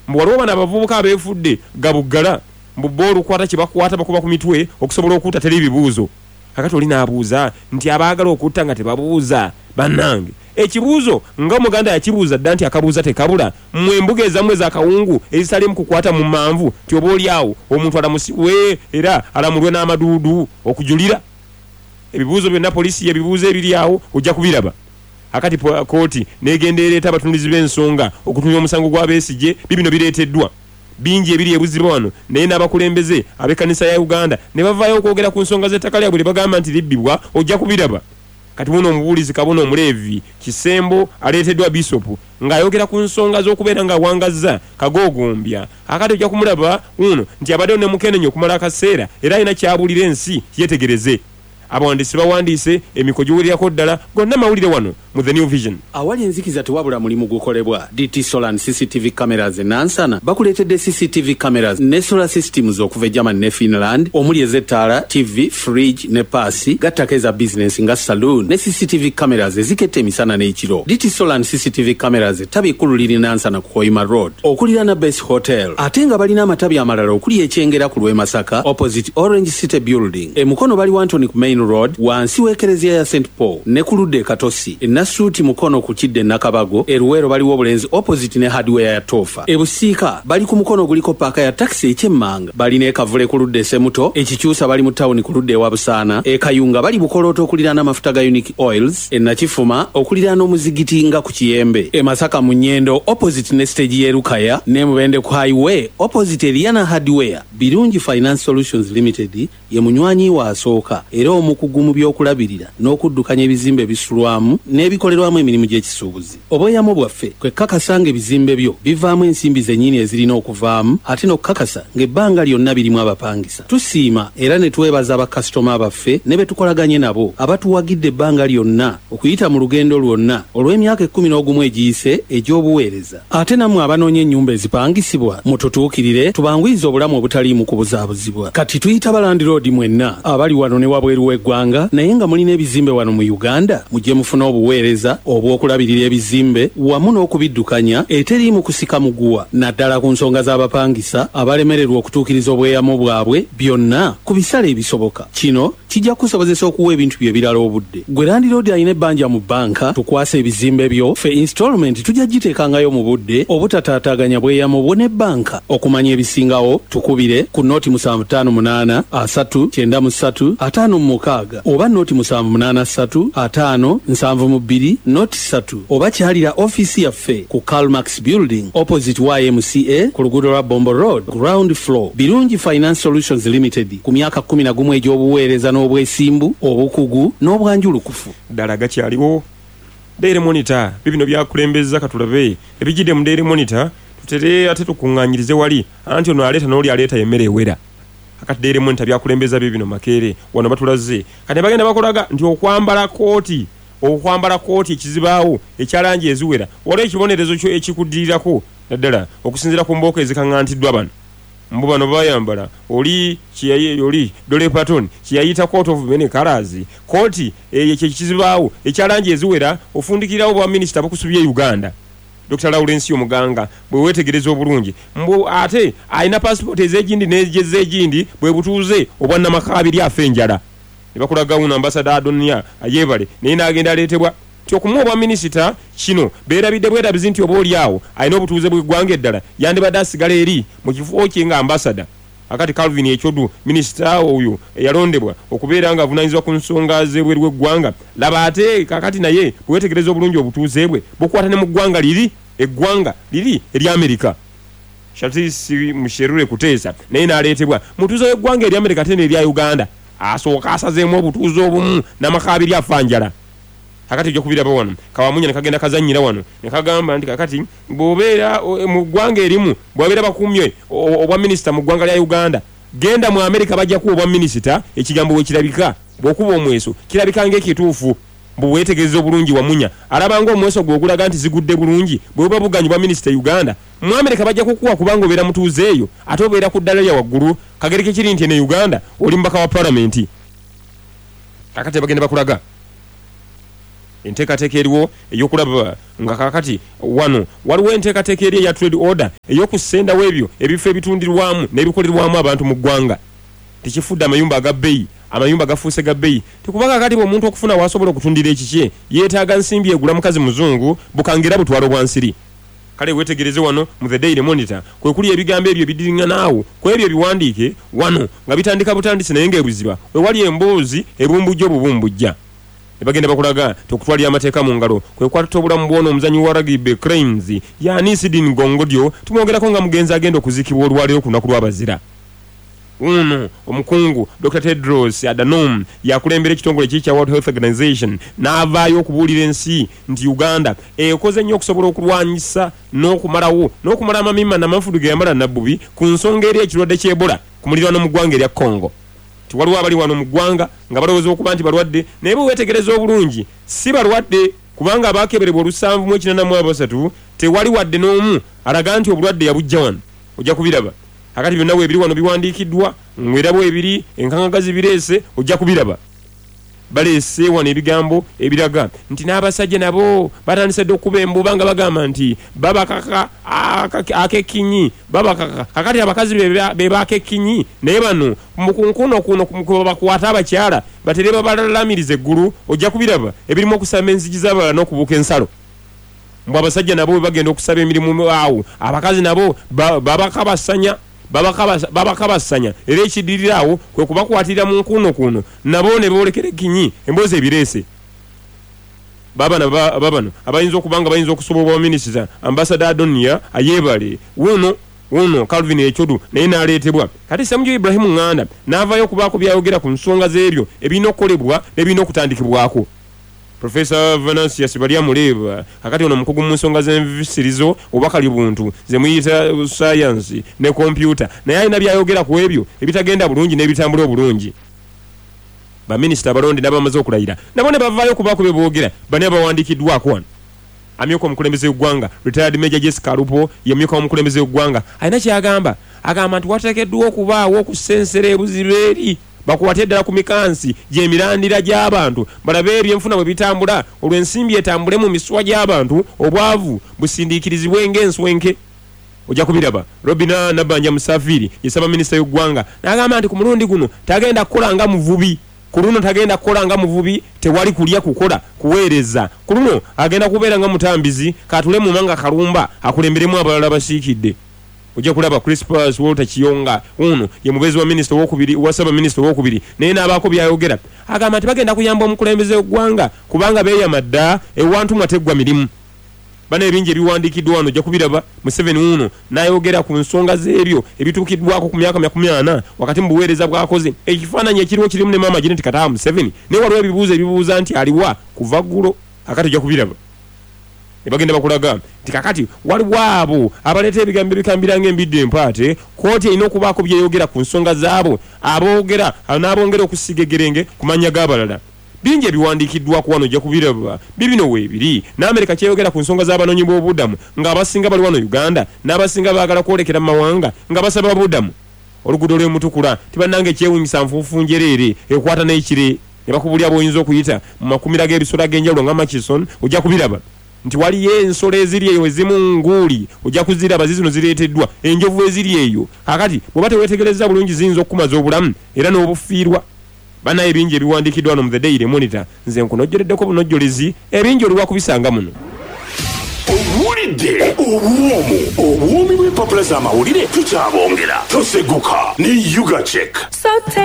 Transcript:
mbwaliwo bana abavubuka abeefudde gabuggala mbubboolu kwata kibakwata bakuba ku mitwe okusobola okutta teri ebibuuzo kakati oli n'abuuza nti abaagala okutta nga tebabuuza bannange ekibuuzo nga Muganda yakibuuza dda nti akabuuza tekabula mmwe embuga ezammwe zakawungu ezitalimu kukwata mu manvu ti oba oli awo omuntu alamusibwe era alamulwe n'amaduudu okujulira ebibuuzo byonna poliisi yebibuuzo ebiri awo ojja kubiraba akati kooti negenda ereeta abatunduzi b'ensonga okutunya omusango gwa Besigye bibino bireeteddwa bingi ebiri ebuzibwa wano naye n'abakulembeze ab'ekkanisa ya Uganda ne bavaayo okwogera ku nsonga z'ettaka lyabwe bagamba nti libbibwa ojja kubiraba kati buno omubuulizi Kabona Omuleevi Kisembo aleeteddwa bisopu ng'ayogera ku nsonga z'okubeera ng'awangazza Kagogombya akati ojja kumulaba uno nti abaddewo ne Mukenenya okumala akaseera era alina kyabulira ensi yetegereze abawandiisi bawandiise emikojo giwulirako ddala gonna mawulire wano mu The New Vision. Awali enzikiza tewabula mulimu gukolebwa. DT Solar and CCTV cameras enansana bakuleetedde CCTV cameras ne solar systems okuva Germany ne Finland omuli ezettaala TV fridge ne paasi gattako eza business nga saloon ne CCTV cameras eziketta emisana n'ekiro. DT Solar and CCTV cameras ettabi ekkulu liri Nansana ku Koima Road okuliraana Base Hotel ate nga balina amatabi amalala okuli ekyengera ku Lwemasaka opposite Orange City Building emukono bali Wantoni ku Main Road wansi w'ekereziya ya St Paul ne ku ludde Katosi Nasuuti mukono ku Kidde Nakabago eruwero baliwo obulenzi opposite ne hardware ya Tofa ebusiika bali ku mukono guliko paaka ya taxi ekyemmanga bali ne kavule ku ludde Semuto ekikyusa bali mu town ku ludde wa Busaana ekayunga bali bukolooto okuliraana amafuta ga Unique Oils enakifuma okuliraana omuzigiti nga ku Kiyembe emasaka mu Nyendo opposite ne stage y'Erukaya ne Mubende ku highway opposite Eliana Hardware Birungi Finance Solutions Limited ye munywanyi wa asooka era omukugu mu by'okulabirira n'okuddukanya ebizimbe bisulwamu n'ebikolerwamu emirimu gy'ekisuubuzi obweyamo bwaffe kwe kakasa ng'ebizimbe byo bivaamu ensimbi zennyini ezirina okuvaamu ate n'okukakasa ng'ebbanga lyonna birimu abapangisa tusiima era ne twebaza bakasitoma baffe ne betukolaganye nabo abatuwagidde ebbanga lyonna okuyita mu lugendo lwonna olw'emyaka 11 egiyise egy'obuweereza ate nammwe abanoonya ennyumba ezipangisibwa mututuukirire tubangwiza obulamu obutaliimu kubuzaabuzibwa kati tuyita balandiroodi mwenna abali wano ne wabweru w'eggwanga naye nga mulina ebizimbe wano mu Uganda mujje mufuna obuweereza obw'okulabirira ebizimbe wamu n'okubiddukanya eteriimu kusika muguwa naddala ku nsonga z'abapangisa abalemererwa okutuukiriza obweyamo bwabwe byonna ku bisale ebisoboka kino kijja kusobozesa okuwa ebintu bye birala obudde gwe landiroodi alina ebbanja mu bbanka tukwasa ebizimbe byo fe installment tujja giteekangayo mu budde obutataataganya bweyamo bwo n'ebbanka okumanya ebisingawo tukubire ku nooti 758 393 56 oba nooti 783 572 nooti 3 oba kyalira ofiisi yaffe ku Calmax Building opposite YMCA ku luguudo lwa Bombo Road ground floor Birungi Finance Solutions Limited ku myaka 11 egy'obuweereza n'obwesimbu obukugu n'obwanjulukufu ddala gakyaliwo. Daily Monitor bibino byakulembeza katulabe ebijjidde mu Daily Monitor tutere ate tukuŋŋaanyirize wali anti ono aleeta n'oli aleeta emmere ewera akati Daily Monitor byakulembeza bibino Makeere wano batulaze kati bagenda bakolaga nti okwambala kooti ekizibaawo ekyalangi eziwera waliwo ekibonerezo kyo ekikuddirirako naddala okusinziira ku mbooko ezikaŋŋantiddwa bano mbu bano bayambala oli Dolly Parton kiyayita coat of many colors kooti ekizibaawo ekyalangi eziwera ofundikirawo bwa minisita bakusubye Uganda Dr. Lawrence Omuganga bwe wetegereza obulungi mbu ate alina passport ez'egindi n'ez'egindi bwe butuuze obwanna makabiri afenjala ne bakulaga uno ambassador Adonia ayebale naye n'agenda aleetebwa kyokumuwa obwa minisita kino beerabidde bwerabizi nti oba oli awo alina obutuuze bw'eggwanga eddala yandibadde asigala eri mu kifo kye nga ambassador akati Calvin Ekyodu minisita oyo yalondebwa okubeera nga avunaanyizibwa ku nsonga z'ebweru w'eggwanga laba ate kakati naye bwewetegereza obulungi obutuuze bwe bukwata ne mu ggwanga liri eri Amerika Shatisi Musherure kuteesa naye n'aleetebwa mutuuze w'eggwanga eri Amerika ate n'erya Uganda asooka asazeemu obutuuze obumu n'amakabiri afanjala akati ojja kubiraba wano Kawamunya ne kagenda kazannyira wano ne kagamba nti kakati bw'obeera mu ggwanga erimu bw'abeera bakumye obwa minisita mu ggwanga lya Uganda genda mu Amerika bajja kuwa obwa minisita ekigambo we kirabika bw'okuba omweso kirabika ng'ekituufu mbu weetegereza obulungi Wamunya alabanga omweso gw'ogulaga nti zigudde bulungi bw'oba buganyi bwa minisita Uganda mu Amerika bajja kukuwa kubanga obeera mutuuze eyo ate obeera ku ddala lya waggulu kagereke kiri nti ne Uganda oli mbaka wa palamenti kakati bagenda bakulaga enteekateeka eriwo ey'okulaba nga kakati wano waliwo enteekateeka eri eya trade order ey'okusendawo ebyo ebifo ebitundirwamu n'ebikolerwamu abantu mu ggwanga tekifudde amayumba agabbeeyi amayumba gafuuse gabbeeyi tekuba kakati bw'omuntu okufuna waasobola okutundira ekikye yeetaaga nsimbi egula mukazi muzungu bukangira butwalo bwa nsiri kale wetegereze wano mu the Daily Monitor kwe kuli ebigambo ebyo bidiringanaawo ku ebyo ebiwandiike wano nga bitandika butandisi naye ng'ebuziba we wali emboozi ebumbujja obubumbujja ne bagenda bakulaga tokutwalira amateeka mu ngalo kwe kwata obulamu bw'ono omuzanyi wa rugby Cranes yani Sidin Gongodyo tumwogerako nga mugenzi agenda okuziikibwa olwaleero ku lunaku lw'abazira uno omukungu Dr. Tedros Adhanom yakulembera ekitongole kya World Health Organization n'avaayo okubuulira ensi nti Uganda ekoze nnyo okusobola okulwanyisa n'okumala amamima n'amafudu ge yamala nabbubi ku nsonga eri ekirwadde ky'Ebola ku muliraano mu ggwanga erya Congo tiwaliwo abali wano mu ggwanga nga balowooza okuba nti balwadde naye bwe weetegereza obulungi si balwadde kubanga abaakeberebwa 783 tewali wadde n'omu alaga nti obulwadde yabujja wano ojja kubiraba akati byonna weebiri wano biwandiikiddwa ng'erabo ebiri enkangagazi bireese ojja kubiraba baleese wano ebigambo ebiraga nti n'abasajja nabo batandise dde okuba embuba nga bagamba nti babakaka akekinyi babakaka kakati abakazi be bakekinyi naye bano mukunkuno kuno bakwata abakyala batere babalalamiriza eggulu ojja kubiraba ebirimu okusamba enzigi z'abalala n'okubuuka ensalo mbw abasajja nabo bwe bagenda okusaba emirimu awo abakazi nabo babakabasanya era ekidirira awo kwe kubakwatirira mu nkuno kuno nabo ne boolekera ekinyi emboozi ebireese babano abayinza okubanga bayinza okusobola obwa minisita ambassador Adonia ayebale wuno Calvin Echodu naye n'aleetebwa kati Samuel Ibrahim Nganda n'avaayo okubaako byayogera ku nsonga z'ebyo ebirina okukolebwa n'ebirina okutandikibwako Professor Venansius Balia Muleba kakati ono mukugu mu nsonga z'envisirizo obakali buntu ze muyita science ne computer naye alina byayogera ku ebyo ebitagenda bulungi n'ebitambula obulungi baminisita balonde n'abamaze okulayira nabo ne bavaayo okubaako bye boogera bane abawandiikiddwako wano amyuka omukulembeze w'eggwanga retired Major Jessica Lupo ye myuka omukulembeze w'eggwanga alina kyagamba agamba nti wateekeddwa okubaawo okusensera ebuzibu eri bakwate ddala ku mikansi gy'emirandira gy'abantu balabe ebyenfuna bwe bitambula olw'ensimbi etambule mu misuwa gy'abantu obwavu busindiikirizibwe ng'enswenke ojja kubiraba Robina Nabanja Musafiri yesaba minisita y'eggwanga n'agamba nti ku mulundi guno tagenda kukola nga muvubi ku luno tagenda kukola nga muvubi tewali kulya kukola kuweereza ku luno agenda kubeera nga mutambizi katule mu manga kalumba akulemberemu abalala basiikidde ojja kulaba Crispus Walter Kiyonga uno ye mubezi wa minisita w'okubiri wasaba minisita w'okubiri naye n'abaako byayogera agamba nti bagenda kuyamba omukulembeze w'eggwanga kubanga beeyamadda ewantu mwateggwa mirimu bana ebingi ebiwandiikiddwa wano ojja kubiraba Museveni uno n'ayogera ku nsonga z'ebyo ebituukiddwako ku myaka 40 wakati mu buweereza bw'akoze ekifaananyi ekiriwo kirimu ne maama Janet Kataha Museveni naye waliwo ebibuuza nti aliwa kuva ggulo akati ojja kubiraba ne bagenda bakulaga nti kakati waliwo abo abaleeta ebigambo ebikambira ng'embidde empaate kooti erina okubaako byeyogera ku nsonga z'abo aboogera n'abongera okusiga egerenge ku mannya g'abalala bingi ebiwandiikiddwako wano ojja kubiraba bibino weebiri n'Amerika kyeyogera ku nsonga z'abanoonyi b'obubudamu ng'abasinga bali wano Uganda n'abasinga baagala kwolekera mu mawanga nga basaba budamu oluguudo lw'emutukula tibannanga ekyewunyisa nfuufu njereere ekwata n'ekire ne bakubulya bw'oyinza okuyita mu makumira g'ebisolo ag'enjawulo nga Murchison ojja kubiraba nti waliyo ensolo eziri eyo ezimu nguuli ojja kuziraba zizino zireeteddwa enjovu eziri eyo kakati bw'oba teweetegereza bulungi ziyinza okukumaza obulamu era n'obufiirwa banaye bingi ebiwandiikiddwa wano mu the Daily Monitor nze nkunojjoleddeko bunojjolezi ebingi oliwa kubisanga muno owulidde obwomi bw'empapula z'amawulire tukyabongera toseguka ne Yuga Check